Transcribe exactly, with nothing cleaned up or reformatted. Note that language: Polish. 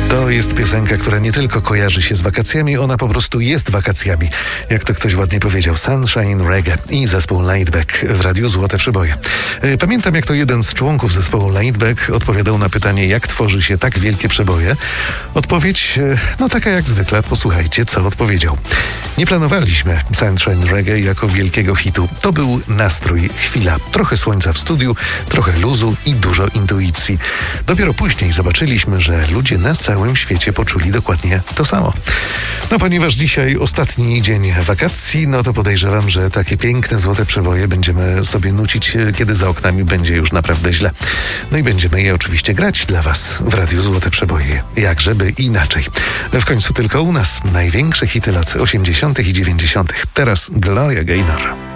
To jest piosenka, która nie tylko kojarzy się z wakacjami, ona po prostu jest wakacjami. Jak to ktoś ładnie powiedział, Sunshine Reggae i zespół Lightback w Radiu Złote Przeboje. Pamiętam, jak to jeden z członków zespołu Lightback odpowiadał na pytanie, jak tworzy się tak wielkie przeboje. Odpowiedź, no taka jak zwykle, posłuchajcie, co odpowiedział. Nie planowaliśmy Sunshine Reggae jako wielkiego hitu. To był nastrój, chwila. Trochę słońca w studiu, trochę luzu i dużo intuicji. Dopiero później zobaczyliśmy, że ludzie na całym świecie poczuli dokładnie to samo. No ponieważ dzisiaj ostatni dzień wakacji, no to podejrzewam, że takie piękne złote przeboje będziemy sobie nucić, kiedy za oknami będzie już naprawdę źle. No i będziemy je oczywiście grać dla Was w Radiu Złote Przeboje. Jakżeby inaczej. W końcu tylko u nas największe hity lat osiemdziesiątych i dziewięćdziesiątych. Teraz Gloria Gaynor.